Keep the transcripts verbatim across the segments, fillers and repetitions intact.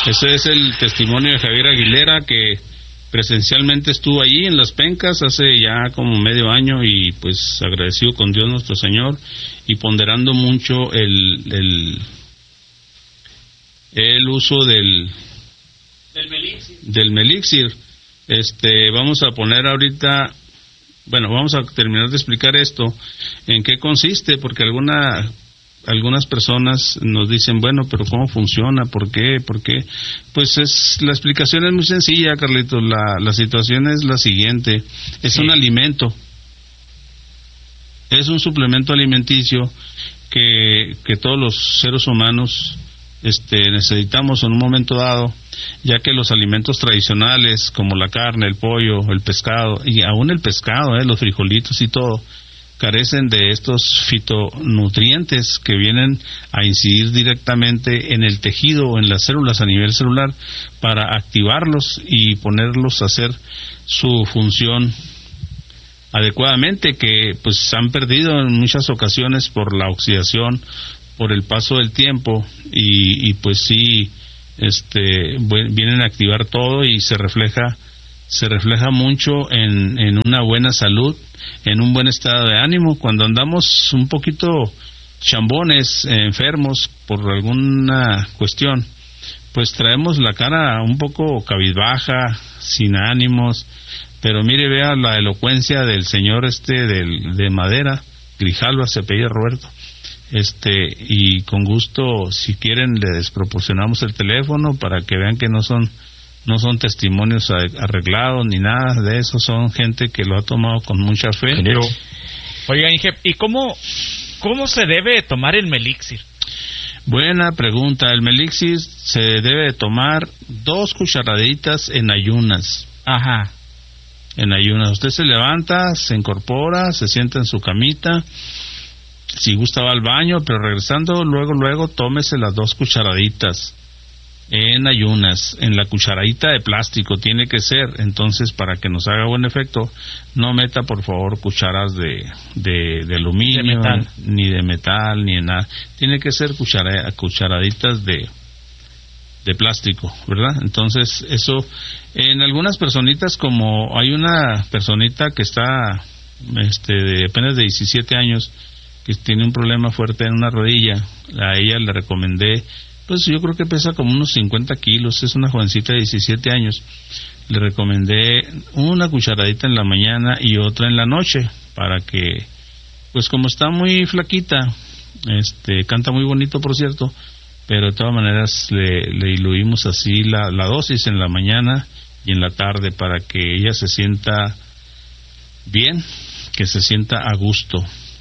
Ese es el testimonio de Javier Aguilera, que presencialmente estuvo allí en Las Pencas hace ya como medio año, y pues agradecido con Dios nuestro Señor y ponderando mucho el el, el uso del del Melixir. del Melixir. Este, vamos a poner ahorita, bueno, vamos a terminar de explicar esto, en qué consiste, porque alguna algunas personas nos dicen, bueno, pero ¿cómo funciona? ¿Por qué? ¿Por qué? Pues es, la explicación es muy sencilla, Carlitos. La, la situación es la siguiente. Es sí. un alimento. Es un suplemento alimenticio que, que todos los seres humanos este, necesitamos en un momento dado, ya que los alimentos tradicionales, como la carne, el pollo, el pescado, y aún el pescado, eh, los frijolitos y todo, carecen de estos fitonutrientes que vienen a incidir directamente en el tejido o en las células a nivel celular para activarlos y ponerlos a hacer su función adecuadamente, que pues han perdido en muchas ocasiones por la oxidación, por el paso del tiempo, y, y pues sí este vienen a activar todo, y se refleja se refleja mucho en, en una buena salud, en un buen estado de ánimo. Cuando andamos un poquito chambones, eh, enfermos por alguna cuestión, pues traemos la cara un poco cabizbaja, sin ánimos, pero mire, vea la elocuencia del señor este del, de Madera, Grijalva, se apellida Roberto, este y con gusto, si quieren, les proporcionamos el teléfono para que vean que no son no son testimonios arreglados ni nada de eso, son gente que lo ha tomado con mucha fe. Ingeniero. Oiga, Inge, ¿y cómo, cómo se debe tomar el Melixir? Buena pregunta. El Melixir se debe tomar dos cucharaditas en ayunas. Ajá. En ayunas. Usted se levanta, se incorpora, se sienta en su camita, si gusta va al baño, pero regresando luego, luego tómese las dos cucharaditas en ayunas, en la cucharadita de plástico tiene que ser. Entonces, para que nos haga buen efecto, no meta por favor cucharas de de, de aluminio, de metal. ni de metal, ni de nada. Tiene que ser cuchara, cucharaditas de de plástico, ¿verdad? Entonces, eso, en algunas personitas, como hay una personita que está este de apenas de diecisiete años, que tiene un problema fuerte en una rodilla, a ella le recomendé, pues yo creo que pesa como unos cincuenta kilos, es una jovencita de diecisiete años. Le recomendé una cucharadita en la mañana y otra en la noche, para que, pues como está muy flaquita, este canta muy bonito, por cierto, pero de todas maneras le, le diluimos así la, la dosis en la mañana y en la tarde, para que ella se sienta bien, que se sienta a gusto.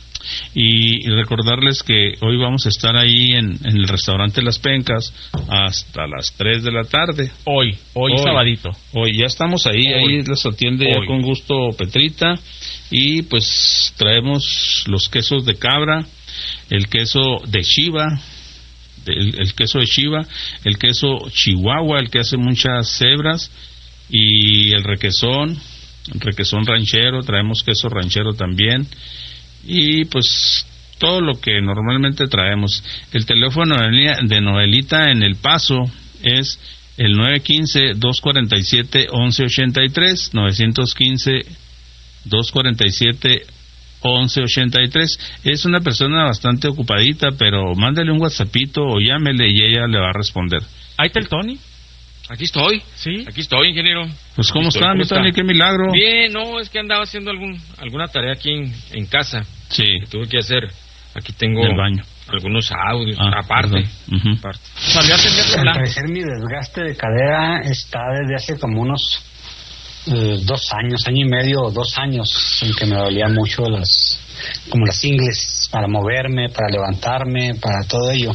Y recordarles que hoy vamos a estar ahí en, en el restaurante Las Pencas hasta las tres de la tarde. Hoy, hoy, hoy sabadito. Hoy ya estamos ahí, hoy. Ahí les atiende hoy. Ya con gusto Petrita, y pues traemos los quesos de cabra, el queso de Chiva, el, el queso de Chiva, el queso Chihuahua, el que hace muchas cebras, y el requesón, el requesón ranchero, traemos queso ranchero también. Y pues todo lo que normalmente traemos. El teléfono de Noelita en El Paso es el nueve uno cinco, dos cuatro siete, once ochenta y tres, nueve uno cinco, dos cuatro siete, once ochenta y tres. Es una persona bastante ocupadita, pero mándale un WhatsAppito o llámele y ella le va a responder. ¿Ahí está el Tony? Aquí estoy, sí, aquí estoy, ingeniero. Pues ¿cómo estoy, está, mi Tony? Qué milagro. Bien, no, es que andaba haciendo algún alguna tarea aquí en, en casa. Sí. Que tuve que hacer. Aquí tengo del baño. Algunos audios, ah, aparte. Uh-huh. aparte. Salió a atender. Al parecer mi desgaste de cadera está desde hace como unos eh, dos años, año y medio o dos años, en que me dolía mucho las, como las ingles para moverme, para levantarme, para todo ello.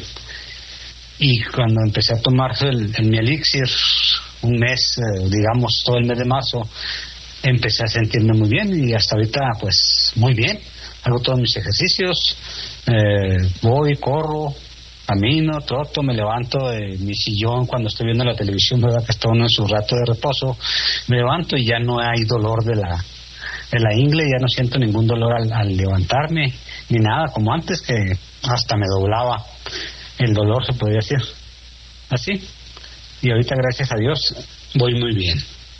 Y cuando empecé a tomar el, el mi elixir, un mes, eh, digamos, todo el mes de marzo, empecé a sentirme muy bien, y hasta ahorita, pues, muy bien. Hago todos mis ejercicios, eh, voy, corro, camino, troto, me levanto de mi sillón cuando estoy viendo la televisión, ¿verdad? Que está uno en su rato de reposo, me levanto y ya no hay dolor de la, de la ingle, ya no siento ningún dolor al, al levantarme, ni nada, como antes, que hasta me doblaba el dolor, se podría decir. Así. y ahorita gracias a Dios voy muy bien.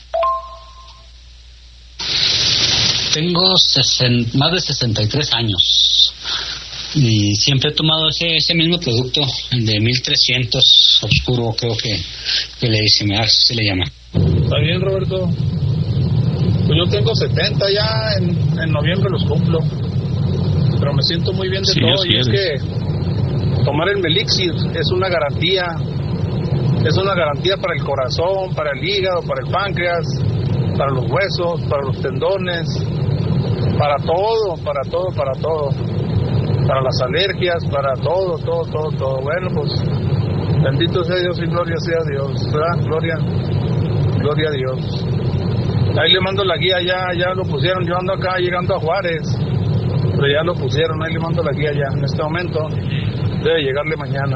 Tengo sesen, más de sesenta y tres años y siempre he tomado ese ese mismo producto, el de mil trescientos oscuro, creo que, que le dice, así se le llama. Está bien, Roberto. Pues yo tengo setenta ya, en, en noviembre los cumplo, pero me siento muy bien de sí, todo. Y es que tomar el Melixir es una garantía, es una garantía para el corazón, para el hígado, para el páncreas, para los huesos, para los tendones, para todo, para todo, para todo, para las alergias, para todo, todo, todo, todo. Bueno, pues bendito sea Dios y gloria sea a Dios, ¿verdad? Gloria, gloria a Dios. Ahí le mando la guía, ya, ya lo pusieron, yo ando acá llegando a Juárez, pero ya lo pusieron, ahí le mando la guía ya, en este momento, debe llegarle mañana.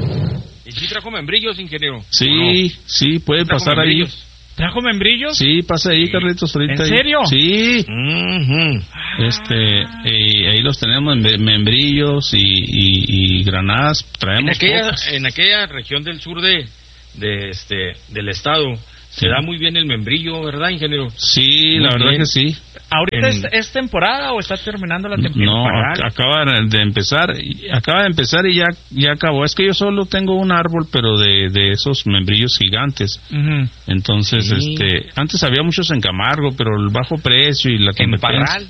¿Y si trajo membrillos, ingeniero? Sí, no? Sí, puede pasar ahí. ¿Trajo membrillos? Sí, pasa ahí, sí. Carlitos, ahorita. ¿En serio? Ahí. Sí. Uh-huh. Este, eh, ahí los tenemos, membrillos y, y, y granadas, traemos. En aquella, en aquella región del sur de, de este, del estado, se sí. da muy bien el membrillo, ¿verdad, ingeniero? Sí, muy la verdad bien. Que sí. ¿Ahorita en... es, es temporada o está terminando la temporada? No, acaba de empezar, acaba de empezar y ya ya acabó. Es que yo solo tengo un árbol, pero de, de esos membrillos gigantes. Uh-huh. Entonces, sí. este, antes había muchos en Camargo, pero el bajo precio y la competencia. ¿En Parral?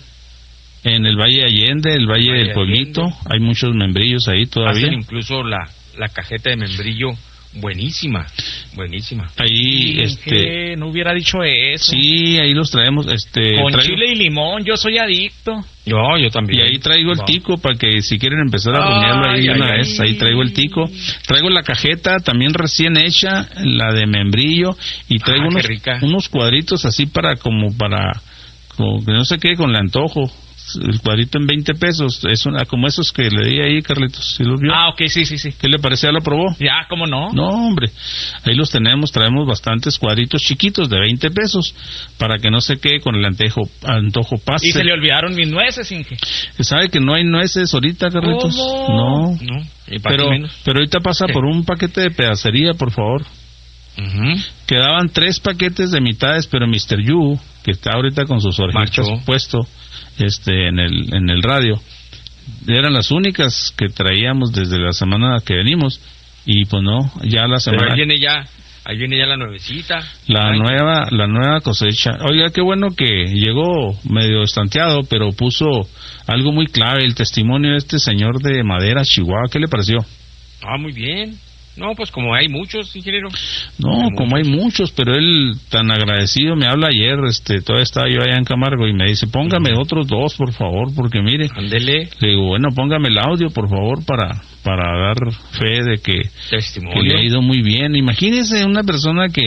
En el Valle Allende, el Valle, Valle del Pueblito, Allende. Hay muchos membrillos ahí todavía. Hacen incluso la, la cajeta de membrillo. Buenísima, buenísima. Ahí, sí, este... no hubiera dicho eso. Sí, ahí los traemos, este... Con traigo... chile y limón, yo soy adicto. No, yo también. Y ahí traigo el tico para que si quieren empezar a rumiarlo ahí ay, una ay, vez, ahí traigo el tico. Traigo la cajeta también recién hecha, la de membrillo, y traigo ah, unos, unos cuadritos así para como para... Como que no sé qué, con el antojo. El cuadrito en veinte pesos, es una, como esos que le di ahí, Carlitos, ¿sí los vio? Ah, ok, sí, sí, sí. ¿Qué le parece? ¿Ya lo probó? Ya, ¿cómo no? No, hombre, ahí los tenemos, traemos bastantes cuadritos chiquitos de veinte pesos, para que no se quede con el antejo, antojo pase. Y se le olvidaron mis nueces, Inge. ¿Sabe que no hay nueces ahorita, Carlitos? ¿Cómo? No, no. Pero, pero ahorita pasa por un paquete de pedacería, por favor. Uh-huh. Quedaban tres paquetes de mitades, pero mister Yu, que está ahorita con sus orejitas puesto este en el en el radio, eran las únicas que traíamos desde la semana que venimos, y pues no, ya la semana... Pero ahí viene ya, ahí viene ya la nuevecita. La Ay. nueva la nueva cosecha. Oiga, qué bueno que llegó medio estanteado, pero puso algo muy clave, el testimonio de este señor de Madera, Chihuahua. ¿Qué le pareció? Ah, muy bien. No, pues como hay muchos, ingeniero. No, hay como muchos. hay muchos, pero él tan agradecido me habla ayer, este, todavía estaba yo allá en Camargo y me dice, póngame uh-huh. otros dos, por favor, porque mire. Ándele. Le digo, bueno, póngame el audio, por favor, para para dar fe de que, que le ha ido muy bien. Imagínese una persona que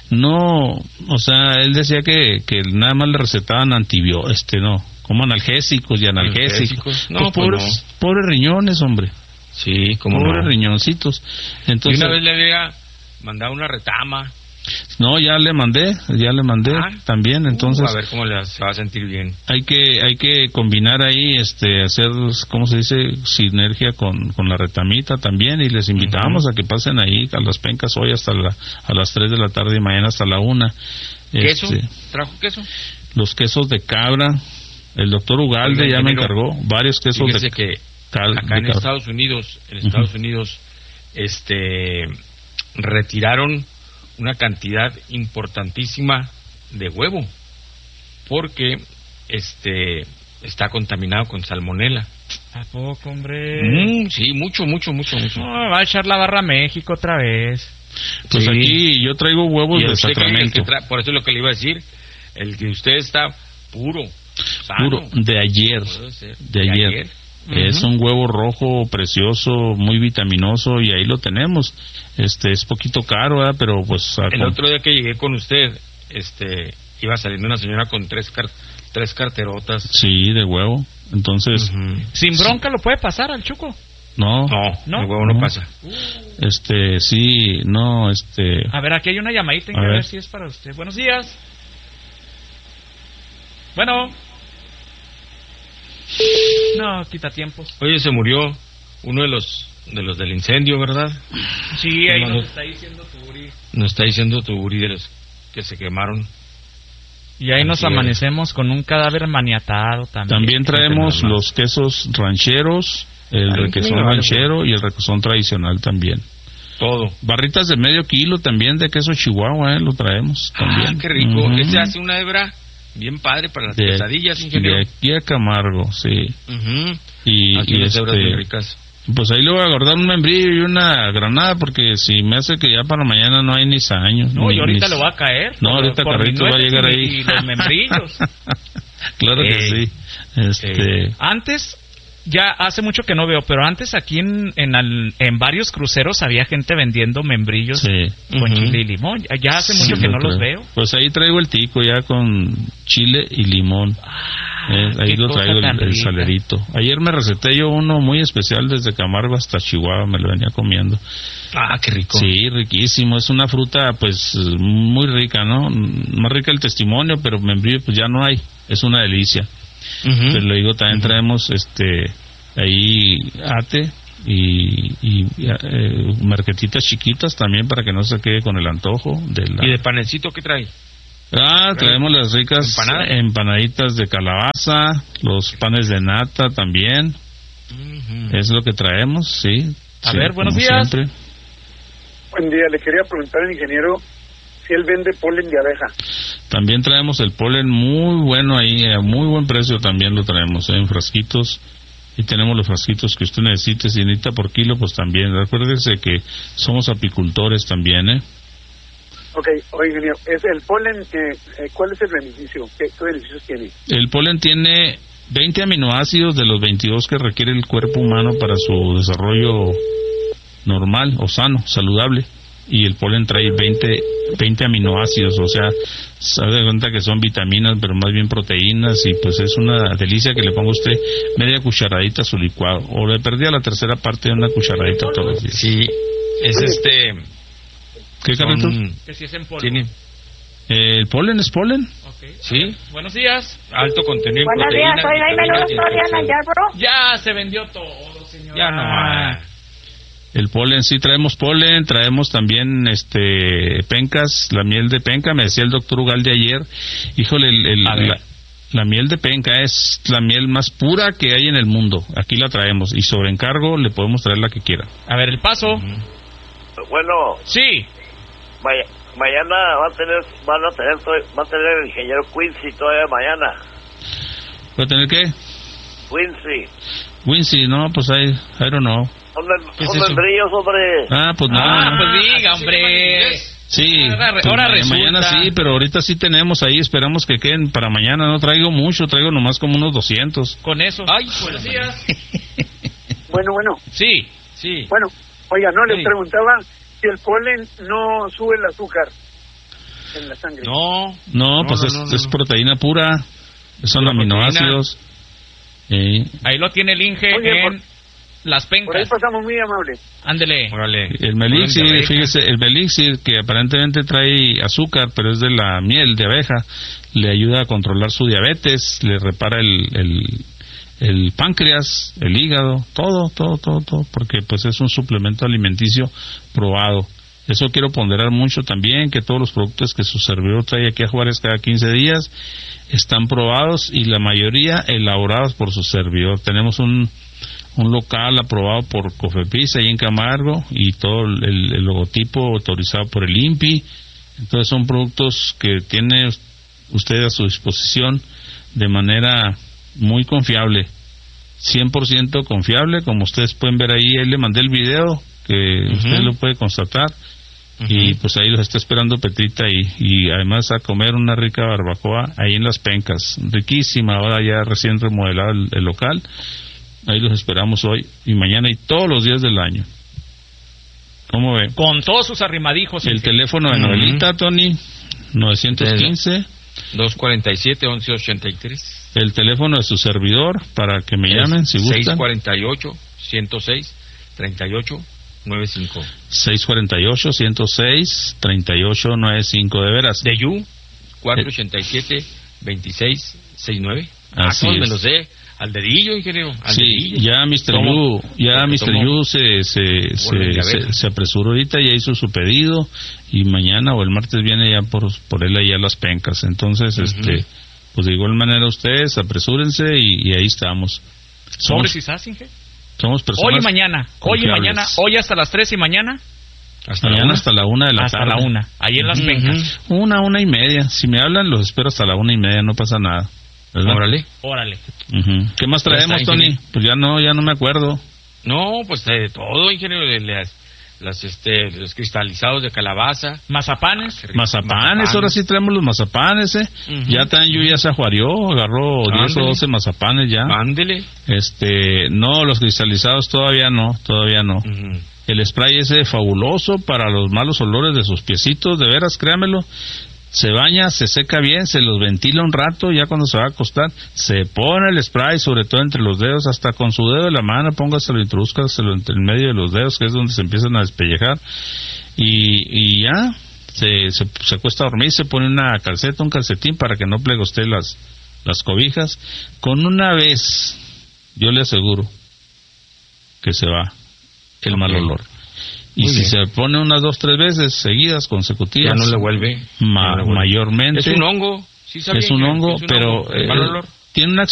no, o sea, él decía que, que nada más le recetaban antibióticos, este, no, como analgésicos y analgésicos. analgésicos. No, pues, pues pobres, no. pobres riñones, hombre. Sí, como pobres no. riñoncitos. Entonces, y una vez le había mandado una retama. No, ya le mandé, ya le mandé ah, también, entonces... Uh, a ver cómo le, se va a sentir bien. Hay que hay que combinar ahí, este, hacer, ¿cómo se dice? Sinergia con, con la retamita también, y les invitamos uh-huh. a que pasen ahí a las pencas hoy hasta la, a las tres de la tarde y mañana hasta la una. ¿Queso? Este, ¿Trajo queso? Los quesos de cabra, el doctor Ugalde Oiga, ya me encargó varios quesos de... que cal, acá de en cabra. Estados Unidos, en Estados uh-huh. Unidos, este, retiraron una cantidad importantísima de huevo porque este está contaminado con salmonela. ¿A poco, hombre? Mm, sí, mucho, mucho, mucho, mucho. No, va a echar la barra a México otra vez. Pues sí. Aquí yo traigo huevos de Sacramento. Tra- por eso es lo que le iba a decir. El que usted está puro, sano. Puro, de ayer. De, de ayer. ayer. Es uh-huh. un huevo rojo precioso, muy vitaminoso, y ahí lo tenemos. Este es poquito caro, ¿verdad? Pero pues el con... otro día que llegué con usted, este iba saliendo una señora con tres car... tres carterotas. Sí, de huevo. Entonces, uh-huh. sin bronca sí. ¿Lo puede pasar al Chuco? No, no, no, el huevo no, no pasa. Este, sí, no, este. A ver, aquí hay una llamadita, a, a ver. ver si es para usted. Buenos días. Bueno. No, quita tiempo. Oye, se murió uno de los de los del incendio, ¿verdad? Sí, ahí No, nos no. está diciendo Turi. Nos está diciendo tu Uri de los que se quemaron. Y ahí nos Así es. amanecemos con un cadáver maniatado también. También traemos Fíjate nada más. los quesos rancheros, el Ay, requesón mira, vale, ranchero y el requesón tradicional también. Todo. Barritas de medio kilo también de queso chihuahua, eh, lo traemos también. Ah, qué rico. Ujú. Este hace una hebra bien padre para las de, quesadillas, de ingeniero. aquí a Camargo, sí. Ujú. Y, Aquí y las hebras este, bien ricas. pues ahí le voy a guardar un membrillo y una granada porque si me hace que ya para mañana no hay ni saños. No, ni, y ahorita ni- le va a caer. No, por- ahorita por Carrito mis va a nueces llegar y- ahí. Y los membrillos. Claro que Ey. sí. Este, Antes, ya hace mucho que no veo, pero antes aquí en, en, al- en varios cruceros había gente vendiendo membrillos sí. con Ujú. chile y limón. Ya- Ya hace mucho Sí, que lo no los traigo. veo. Pues ahí traigo el tico ya con chile y limón. Eh, ahí qué lo cosa traigo el, tan el rica. salerito. Ayer me receté yo uno muy especial desde Camargo hasta Chihuahua, me lo venía comiendo. Ah, qué rico. Sí, riquísimo. Es una fruta pues muy rica, ¿no? Más rica el testimonio, pero membrillo pues ya no hay. Es una delicia. Ujú. Pero le digo, también traemos este ahí ate y, y eh, marquetitas chiquitas también para que no se quede con el antojo de la... ¿Y de panecito qué trae? Ah, traemos las ricas ¿Empanadas? empanaditas de calabaza, los panes de nata también, Ujú. es lo que traemos, sí. A Sí, ver, buenos como días. siempre. Buen día, le quería preguntar al ingeniero si él vende polen de abeja. También traemos el polen muy bueno ahí, a muy buen precio también lo traemos, ¿eh? En frasquitos. Y tenemos los frasquitos que usted necesite, si necesita por kilo, pues también. Recuérdese que somos apicultores también, ¿eh? Ok, oye, ingeniero, es el polen, eh, eh, ¿cuál es el beneficio? ¿Qué, qué beneficios tiene? El polen tiene veinte aminoácidos de los veintidós que requiere el cuerpo humano para su desarrollo normal o sano, saludable. Y el polen trae veinte, veinte aminoácidos, o sea, se da cuenta que son vitaminas, pero más bien proteínas, y pues es una delicia que le ponga usted media cucharadita a su licuado, o le perdí a la tercera parte de una cucharadita todos los días. Sí, es este... ¿Qué, Carlitos? son- Que si es en polvo. tiene, Eh, ¿El polen es polen? Ok. sí, Buenos días. alto contenido en Buenos proteínas. días, soy Jaime vitaminas y Luz Soriana antioxidantes. Yarborough. Ya se vendió todo, señor. Ya no hay. El polen, sí, traemos polen, traemos también este pencas, la miel de penca, me decía el doctor Ugalde ayer, híjole, el, el- A ver. la, la miel de penca es la miel más pura que hay en el mundo, aquí la traemos, y sobre encargo le podemos traer la que quiera. A ver, el paso. Bueno, Sí. ma- mañana va a tener, van a tener, to- va a tener el ingeniero Quincy todavía mañana. ¿Va a tener qué? Quincy, Wincy, no, pues I, I don't know. son, mem- ¿Qué es son eso? membrillos, hombre. Ah, pues no. Ah, no. pues diga, hombre. Sí, Ahora re- pues ahora ma- resulta. mañana sí, pero ahorita sí tenemos ahí, esperamos que queden para mañana, no traigo mucho, traigo nomás como unos doscientos. Con eso. Ay, buenos joder. días. Bueno, bueno, Sí. Sí. bueno, oiga, no, le Sí. preguntaba si el polen no sube el azúcar en la sangre. No. No, No, pues no, es, no, no, es no. proteína pura, son Pura aminoácidos. Sí. Ahí lo tiene el Inge Oye, en por- las Por ahí pencas. pasamos muy amable. Ándele. Órale. El melixir, Polen de abeja. fíjese, el melixir que aparentemente trae azúcar, pero es de la miel de abeja, le ayuda a controlar su diabetes, le repara el, el, el páncreas, el hígado, todo, todo, todo, todo, porque pues es un suplemento alimenticio probado. Eso quiero ponderar mucho también, que todos los productos que su servidor trae aquí a Juárez cada quince días están probados y la mayoría elaborados por su servidor. Tenemos un un local aprobado por Cofepris ahí en Camargo y todo el, el logotipo autorizado por el I N P I. Entonces son productos que tiene usted a su disposición de manera muy confiable, cien por ciento confiable, como ustedes pueden ver ahí. Ahí le mandé el video que Ujú. usted lo puede constatar. Ujú. Y pues ahí los está esperando Petrita y, y además a comer una rica barbacoa ahí en Las Pencas, riquísima, ahora ya recién remodelado el, el local. Ahí los esperamos hoy y mañana y todos los días del año. ¿Cómo ve? Con todos sus arrimaditos. El Inge. teléfono de Ujú. Noelita, Tony, nueve uno cinco. dos cuarenta y siete, once ochenta y tres. El teléfono de su servidor para que me llamen si seis gustan. cuarenta y ocho, ciento seis, treinta y ocho, noventa y cinco. seis cuarenta y ocho, ciento seis, treinta y ocho noventa y cinco. De veras. De You, cuatrocientos ochenta y siete, veintiséis, sesenta y nueve. Ah, Así todos me es. los sé. al dedillo, ingeniero. Al sí, dedillo. ya mister Yu, ya mister Yu se, se, se, se, se apresuró ahorita, ya hizo su pedido y mañana o el martes viene ya por, por él allá a las pencas. Entonces, uh-huh. este, pues de igual manera ustedes apresúrense y, y ahí estamos. ¿Sobre quizás, Inge? Somos personas hoy y mañana, hoy y mañana, hoy hasta las tres y mañana. Hasta mañana hasta la una de la hasta tarde. Hasta la una, ahí en las uh-huh. pencas. Una, una y media. Si me hablan, los espero hasta la una y media, no pasa nada. ¿Verdad? Órale. Órale. Uh-huh. ¿Qué más traemos, está, Tony? Pues ya no, ya no me acuerdo. No, pues de todo, ingeniero, de las, las, este, los cristalizados de calabaza. Mazapanes. Ah, mazapanes, mazapanes, ahora sí traemos los mazapanes, ¿eh? Uh-huh. Ya también yo ya se ajuarió, agarró Ándele. diez o doce mazapanes ya. Ándele. Este, no, los cristalizados todavía no, todavía no. Uh-huh. El spray ese fabuloso para los malos olores de sus piecitos, de veras, créamelo. Se baña, se seca bien, se los ventila un rato, ya cuando se va a acostar, se pone el spray, sobre todo entre los dedos, hasta con su dedo de la mano, póngaselo, introdúzcaselo entre el medio de los dedos, que es donde se empiezan a despellejar, y, y ya, se, se, se acuesta a dormir, se pone una calceta, un calcetín, para que no plegue usted las, las cobijas. Con una vez, yo le aseguro, que se va el okay. mal olor. Y Muy si bien. se pone unas dos, tres veces seguidas, consecutivas, ya no le vuelve. Ma- no le vuelve. Mayormente. Es un hongo, sí sabía Es un hongo, es un pero hongo, eh, tiene una